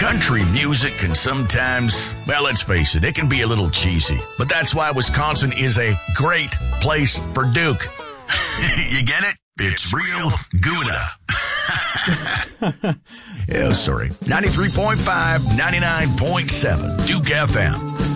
Country music can sometimes, well, let's face it can be a little cheesy. But that's why Wisconsin is a great place for Duke. You get it? It's real Gouda. Oh, sorry. 93.5, 99.7, Duke FM.